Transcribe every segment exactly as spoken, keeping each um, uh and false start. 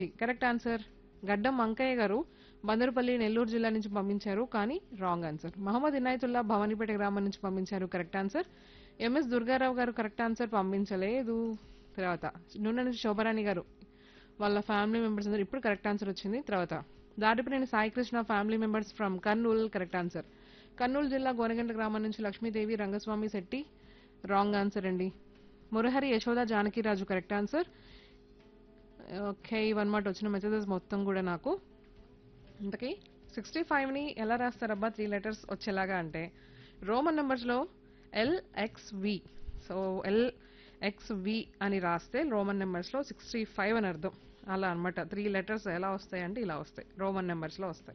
Correct answer. గడ్డం అంకయ్య గారు బందరుపల్లి నెల్లూరు జిల్లా నుంచి పంపించారు కానీ రాంగ్ ఆన్సర్. మహమ్మద్ ఇనాయతుల్లా భవానీపేట గ్రామం నుంచి పంపించారు కరెక్ట్ ఆన్సర్. ఎంఎస్ దుర్గారావు గారు కరెక్ట్ ఆన్సర్ పంపించలేదు. తర్వాత నూనె నుంచి శోభరాణి గారు వాళ్ళ ఫ్యామిలీ మెంబర్స్ అందరూ ఇప్పుడు కరెక్ట్ ఆన్సర్ వచ్చింది. తర్వాత దాడిపినేని Saikrishna family members from Kurnool correct answer. Kurnool జిల్లా గోనగంట గ్రామం నుంచి లక్ష్మీదేవి రంగస్వామి శెట్టి రాంగ్ ఆన్సర్ అండి. Murahari Yashoda Janakiraju correct answer. Okay ఇవన్నమాట వచ్చిన మెసేజెస్ మొత్తం కూడా నాకు. ఇంతకీ సిక్స్టీ ఫైవ్ని ఎలా రాస్తారబ్బా త్రీ లెటర్స్ వచ్చేలాగా అంటే రోమన్ నెంబర్స్లో ఎల్ఎక్స్వి. సో ఎల్ఎక్స్వి అని రాస్తే రోమన్ నెంబర్స్లో సిక్స్టీ ఫైవ్ అని అర్థం. అలా అన్నమాట త్రీ లెటర్స్ ఎలా వస్తాయి అంటే ఇలా వస్తాయి, రోమన్ నెంబర్స్లో వస్తాయి.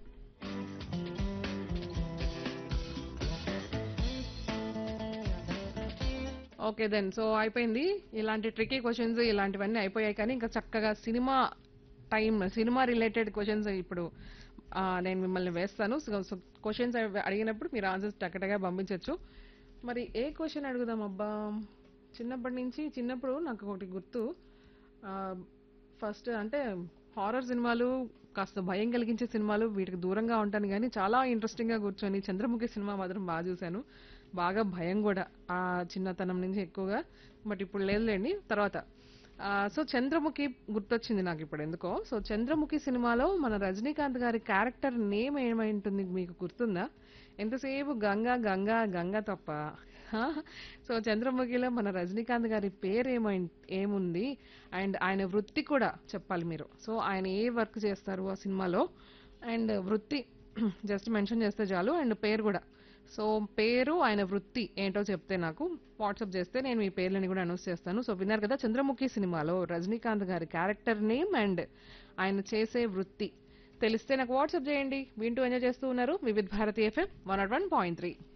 ఓకే దెన్ సో అయిపోయింది. ఇలాంటి ట్రికీ క్వశ్చన్స్ ఇలాంటివన్నీ అయిపోయాయి కానీ ఇంకా చక్కగా cinema time cinema related questions ఇప్పుడు ఆ, నేను మిమ్మల్ని వేస్తాను. సో క్వశ్చన్స్ అడిగినప్పుడు మీరు ఆన్సర్స్ టక్కటగా పంపించవచ్చు. మరి ఏ క్వశ్చన్ అడుగుదాం అబ్బా? చిన్నప్పటి నుంచి చిన్నప్పుడు నాకు ఒకటి గుర్తు. ఫస్ట్ అంటే హారర్ సినిమాలు కాస్త భయం కలిగించే సినిమాలు వీటికి దూరంగా ఉంటాను కానీ చాలా ఇంట్రెస్టింగ్ గా కూర్చొని చంద్రముఖి సినిమా మాత్రం బాగా చూశాను. బాగా భయం కూడా ఆ చిన్నతనం నుంచి ఎక్కువగా. బట్ ఇప్పుడు లేదులేండి. తర్వాత ఆ, సో చంద్రముఖి గుర్తొచ్చింది నాకు ఇప్పుడు ఎందుకో. సో చంద్రముఖి సినిమాలో మన రజనీకాంత్ గారి క్యారెక్టర్ నేమ్ ఏమై ఉంటుంది మీకు గుర్తుందా? ఎంతసేపు గంగా గంగా గంగా తప్ప. హా? సో చంద్రముఖిలో మన రజనీకాంత్ గారి పేరు ఏమై ఏముంది అండ్ ఆయన వృత్తి కూడా చెప్పాలి మీరు. సో ఆయన ఏ వర్క్ చేస్తారు ఆ సినిమాలో అండ్ వృత్తి జస్ట్ మెన్షన్ చేస్తే చాలు అండ్ పేరు కూడా. సో పేరు ఆయన వృత్తి ఏంటో చెప్తే నాకు వాట్సాప్ చేస్తే నేను మీ పేర్లని కూడా అనౌన్స్ చేస్తాను. సో విన్నారు కదా చంద్రముఖి సినిమాలో రజనీకాంత్ గారి క్యారెక్టర్ నేమ్ అండ్ ఆయన చేసే వృత్తి తెలిస్తే నాకు వాట్సాప్ చేయండి. వింటూ ఎంజాయ్ చేస్తూ ఉన్నారు Vividh Bharati FM one not one point three.